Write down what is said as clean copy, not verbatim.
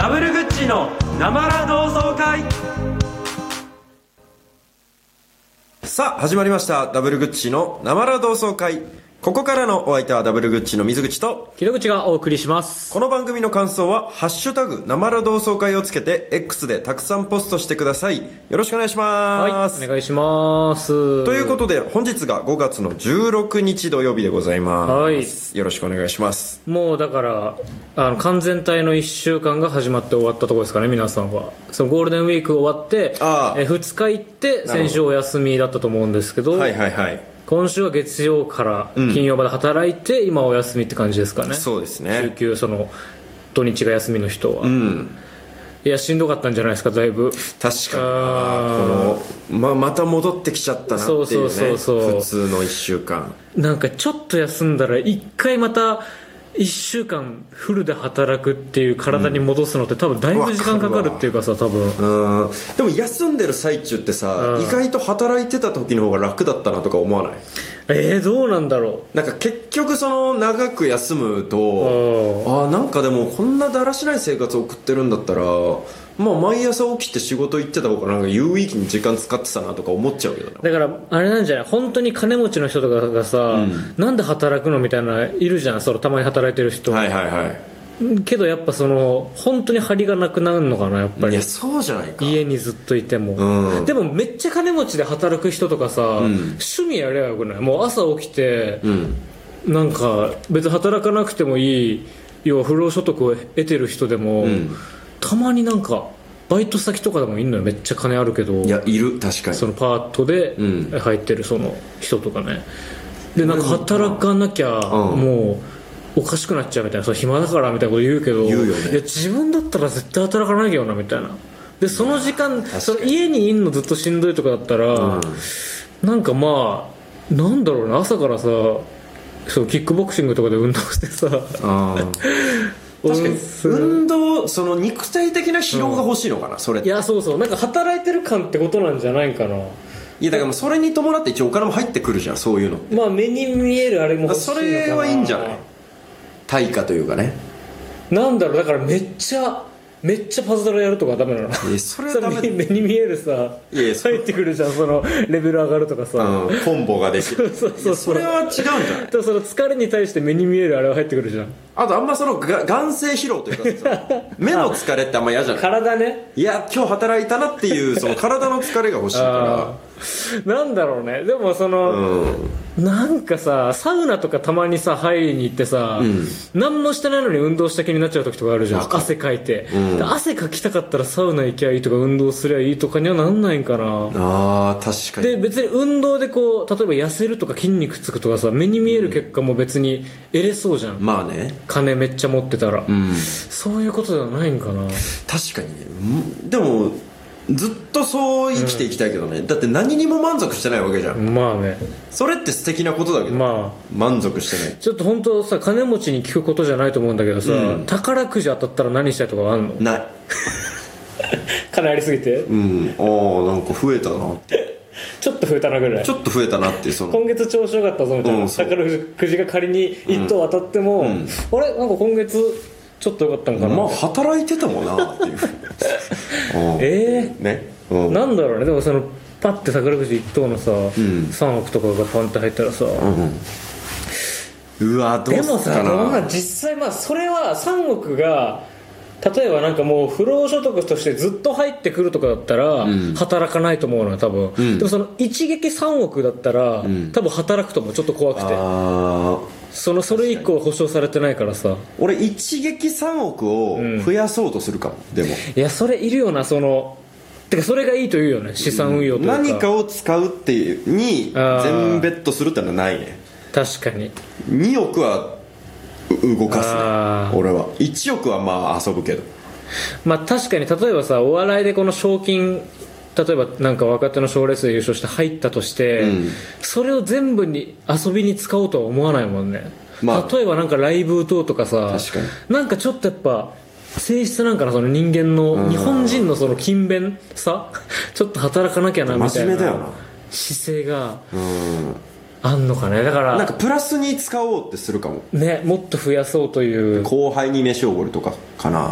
ダブルグッチの生ラ同窓会。 さあ始まりました、ダブルグッチの生ラ同窓会。ここからのお相手はダブルグッチの水口と、 木戸口がお送りします。 この番組の感想はハッシュタグ生ラ同窓会をつけて X でたくさんポストしてください。よろしくお願いします。 はい、お願いします。 ということで本日が5月の16日土曜日でございます。 はい、 よろしくお願いします。 もうだから完全体の1週間が始まって終わったところですかね、皆さんは。そのゴールデンウィーク終わって2日行って先週お休みだったと思うんですけど、 はいはいはい、 今週は月曜から金曜まで働いて、今お休みって感じですかね。 そうですね。 週休、その土日が休みの人は、いやしんどかったんじゃないですか、だいぶ。 確かにまた戻ってきちゃったなっていうね。そう普通の1週間なんかちょっと休んだら1回また1週間フルで働くっていう体に戻すのって多分だいぶ時間かかるっていうかさ、多分でも休んでる最中ってさ、意外と働いてた時の方が楽だったなとか思わない？ どうなんだろう。なんか結局その長く休むとなんかでもこんなだらしない生活を送ってるんだったら、まあ毎朝起きて仕事行ってた方がなんか有意義に時間使ってたなとか思っちゃうけどな。 だからあれなんじゃない、本当に金持ちの人とかがさ、なんで働くのみたいないるじゃん、そのたまに働いてる人。 はいはいはい。 けどやっぱその本当に張りがなくなるのかな、やっぱり。 いやそうじゃないか。 家にずっといても、でもめっちゃ金持ちで働く人とかさ、趣味やればよくない？もう朝起きて、なんか別に働かなくてもいい、要は不労所得を得てる人でも、たまになんかバイト先とかでもいんのよ、めっちゃ金あるけど。 いやいる、確かに。 そのパートで入ってるその人とかね、でなんか働かなきゃもうおかしくなっちゃうみたいな、その暇だからみたいなこと言うけど、 言うよね。 いや自分だったら絶対働かないよなみたいな。でその時間、その家にいんのずっとしんどいとかだったら、なんかまあなんだろうな、朝からさ、そうキックボクシングとかで運動してさ確かに運動、その肉体的な疲労が欲しいのかな、それって。 いやそうそう、なんか働いてる感ってことなんじゃないかな。 いやだからもうそれに伴って一応お金も入ってくるじゃん、そういうの。 まあ目に見えるあれも欲しいのかな。 それはいいんじゃない？対価というかね。 なんだろう、だからめっちゃパズドラやるとかダメなの？ それはダメ。 目に見えるさ、入ってくるじゃん、そのレベル上がるとかさ、 コンボができる。 そうそれは違うんじゃない？ その疲れに対して目に見えるあれは入ってくるじゃん。 あとあんまその眼性疲労というかさ目の疲れってあんま嫌じゃない？ 体ね。 いや今日働いたなっていうその体の疲れが欲しいからなんだろうね。でもその、なんかさ、サウナとかたまにさ入りに行ってさ、何もしてないのに運動した気になっちゃう時とかあるじゃん。汗かいて、汗かきたかったらサウナ行きゃいいとか運動すりゃいいとかにはなんないんかな。 確かに。 で別に運動でこう例えば痩せるとか筋肉つくとかさ、目に見える結果も別に得れそうじゃん。 まあね、 金めっちゃ持ってたら、そういうことではないんかな。 確かにね。でもずっとそう生きていきたいけどね、だって何にも満足してないわけじゃん。 まあね、 それって素敵なことだけど、満足してない。 ちょっと本当さ、金持ちに聞くことじゃないと思うんだけどさ、宝くじ当たったら何したいとかあんの？ない金ありすぎて、なんか増えたなってちょっと増えたなぐらい。 ちょっと増えたなっていう、その今月調子よかったぞみたいな、宝くじが仮に1等当たっても、あれなんか今月ちょっとよかったんかな、 まあ働いてたもんなっていうね、 なんだろうね。でもそのパッて宝くじ1等のさ、3億とかがパンって入ったらさ、 うわどうすっかな。 でもさ、実際まあそれは3億が例えばなんかもう不労所得としてずっと入ってくるとかだったら働かないと思うのよ多分、でもその一撃3億だったら、多分働くと思う。ちょっと怖くて、それ以降保証されてないからさ。 俺一撃3億を増やそうとするかも、でもいやそれいるよな、そのてかそれがいいというよね、資産運用というか、 何かを使うっていうに全ベットするってのはないね。確かに 2億は動かすね俺は。1億はまあ遊ぶけど、 まあ確かに例えばさ、お笑いでこの賞金、例えばなんか若手の賞レースで優勝して入ったとして、それを全部に遊びに使おうとは思わないもんね、例えばなんかライブ等とかさ、なんかちょっとやっぱ性質なんかな、その人間の、日本人のその勤勉さちょっと働かなきゃなみたいな姿勢があんのかね。だからなんかプラスに使おうってするかもね、もっと増やそうという。 後輩に飯をおごるとかかな。